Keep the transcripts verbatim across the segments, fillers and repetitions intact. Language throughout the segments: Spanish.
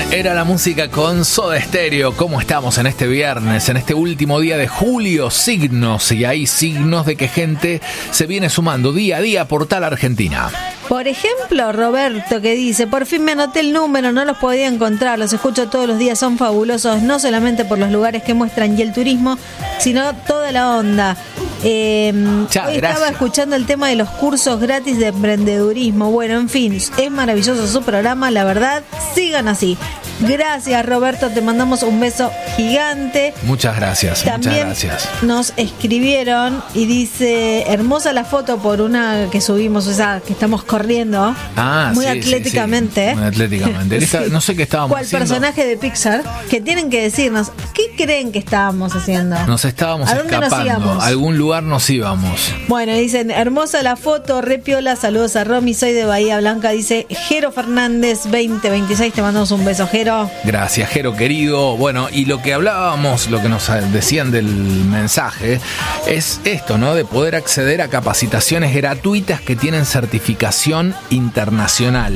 era la música con Soda Stereo. ¿Cómo estamos en este viernes, en este último día de julio? Signos, y hay signos de que gente se viene sumando día a día a Portal Argentina. Por ejemplo, Roberto, que dice: por fin me anoté el número, no los podía encontrar, los escucho todos los días, son fabulosos, no solamente por los lugares que muestran y el turismo, sino toda la onda. Eh, Chá, hoy gracias. estaba escuchando el tema de los cursos gratis de emprendedurismo. Bueno, en fin, es maravilloso su programa, la verdad, sigan así. Gracias, Roberto, te mandamos un beso gigante. Muchas gracias, También muchas gracias. nos escribieron y dice: hermosa la foto por una que subimos, o sea, que estamos corriendo Ah, muy sí, atléticamente. sí, sí, muy atléticamente. Sí. Esta- no sé qué estábamos ¿Cuál haciendo. personaje de Pixar? Que tienen que decirnos, ¿qué creen que estábamos haciendo? Nos estábamos ¿A dónde nos escapando. íbamos? A algún lugar nos íbamos. Bueno, dicen: hermosa la foto, re piola, saludos a Romy, soy de Bahía Blanca. Dice Jero Fernández veinte veintiséis, te mandamos un beso, Jero. Gracias, Jero querido. Bueno, y lo que hablábamos, lo que nos decían del mensaje, es esto, ¿no? De poder acceder a capacitaciones gratuitas que tienen certificación internacional.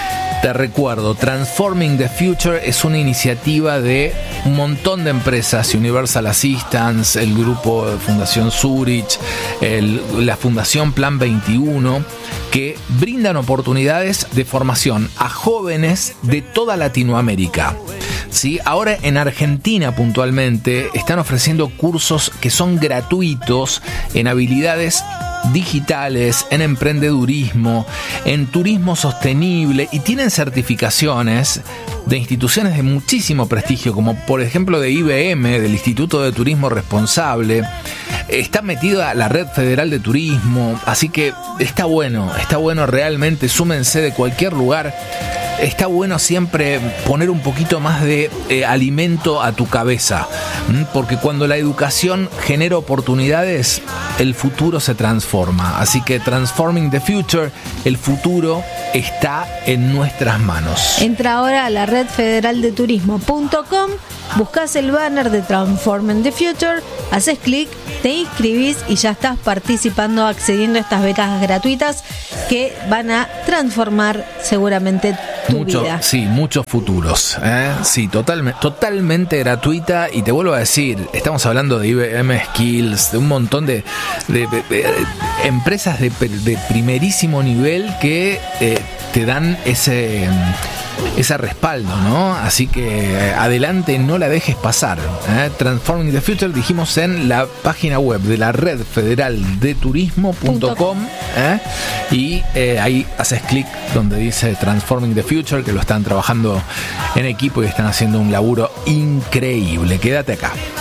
Te recuerdo, Transforming the Future es una iniciativa de un montón de empresas, Universal Assistance, el grupo de Fundación Zurich, el- la Fundación Plan veintiuno, que brindan oportunidades de formación a jóvenes de toda Latinoamérica. ¿Sí? Ahora en Argentina puntualmente están ofreciendo cursos que son gratuitos en habilidades digitales, en emprendedurismo, en turismo sostenible, y tienen certificaciones de instituciones de muchísimo prestigio, como por ejemplo de I B M, del Instituto de Turismo Responsable. Está metida la Red Federal de Turismo, así que está bueno, está bueno realmente, súmense de cualquier lugar. Está bueno siempre poner un poquito más de eh, alimento a tu cabeza, ¿m? Porque cuando la educación genera oportunidades, el futuro se transforma. Así que Transforming the Future, el futuro está en nuestras manos. Entra ahora a la red federal de turismo punto com, buscas el banner de Transforming the Future, haces clic, te inscribís y ya estás participando, accediendo a estas becas gratuitas que van a transformar seguramente tu Mucho, vida. sí, muchos futuros, ¿eh? Sí, totalmente, totalmente gratuita. Y te vuelvo a decir, estamos hablando de I B M Skills, de un montón de, de, de, de empresas de, de primerísimo nivel que eh, te dan ese, ese respaldo, ¿no? Así que eh, adelante, no la dejes pasar, ¿eh? Transforming the Future, dijimos, en la página web de la Red Federal de Turismo punto com, ¿eh? Y eh, ahí haces clic donde dice Transforming the Future, que lo están trabajando en equipo y están haciendo un laburo increíble. Quédate acá.